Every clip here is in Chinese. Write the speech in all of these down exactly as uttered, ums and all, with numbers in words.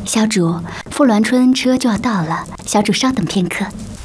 小主，富鸾春恩车就要到了，小主稍等片刻。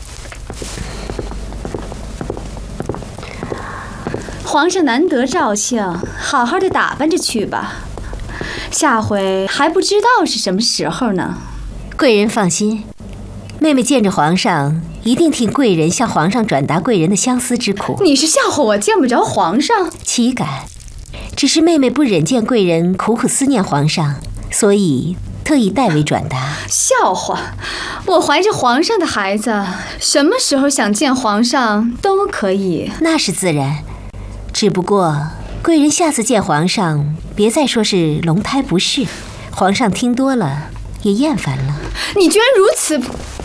皇上难得照幸，好好的打扮着去吧。下回还不知道是什么时候呢。 贵人放心，妹妹见着皇上，一定替贵人向皇上转达贵人的相思之苦。 你是笑话我见不着皇上？ 岂敢，只是妹妹不忍见贵人苦苦思念皇上，所以特意代为转达。 笑话，我怀着皇上的孩子，什么时候想见皇上都可以。 那是自然，只不过贵人下次见皇上，别再说是龙胎不适，皇上听多了也厌烦了。 你居然如此！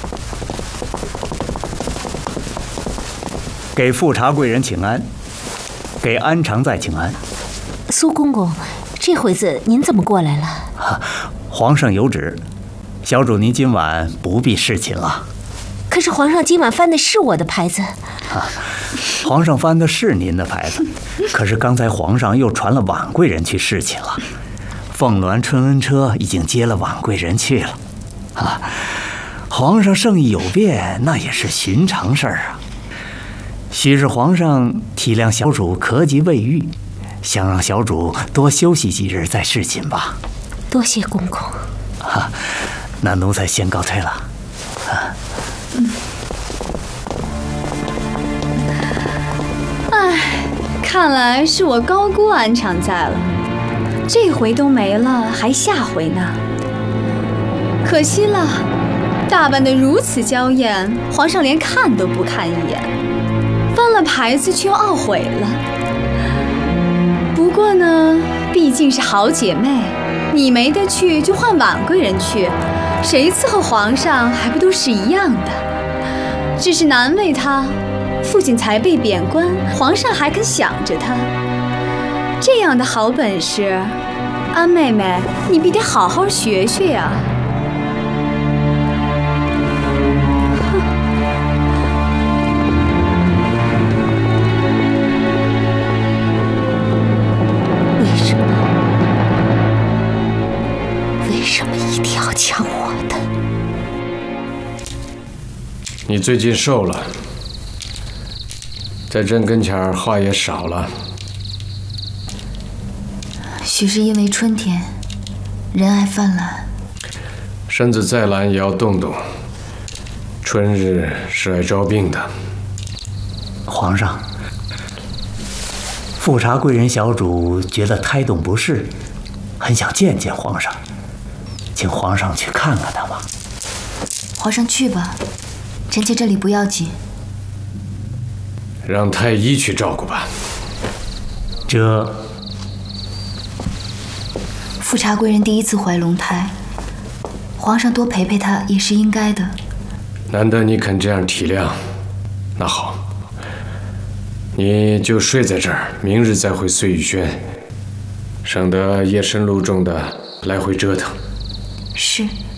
给富察贵人请安，给安常在请安。 苏公公，这会子您怎么过来了？ 啊，皇上有旨，小主您今晚不必侍寝了。 可是皇上今晚翻的是我的牌子。 啊，皇上翻的是您的牌子，可是刚才皇上又传了婉贵人去侍寝了。凤鸾春恩车已经接了婉贵人去了。啊，皇上圣意有变，那也是寻常事儿啊。许是皇上体谅小主咳疾未愈，想让小主多休息几日再侍寝吧。 多谢公公。 啊，那奴才先告退了。啊， 嗯。唉，看来是我高估安常在了，这回都没了，还下回呢？可惜了，打扮得如此娇艳，皇上连看都不看一眼，翻了牌子却又懊悔了。不过呢，毕竟是好姐妹，你没得去就换婉贵人去，谁伺候皇上还不都是一样的？只是难为她，父亲才被贬官，皇上还肯想着他，这样的好本事，安妹妹，你必得好好学学呀。 为什么？为什么一定要抢我的？ 你最近瘦了。在朕跟前儿话也少了。 许是因为春天，人爱泛滥， 身子再懒也要动动。春日是爱招病的。 皇上，富察贵人小主觉得胎动不适，很想见见皇上，请皇上去看看他吧。 皇上去吧，臣妾这里不要紧。 让太医去照顾吧。 这富察贵人第一次怀龙胎，皇上多陪陪她也是应该的。 难得你肯这样体谅，那好，你就睡在这儿，明日再回碎玉轩，省得夜深路重的来回折腾。 是。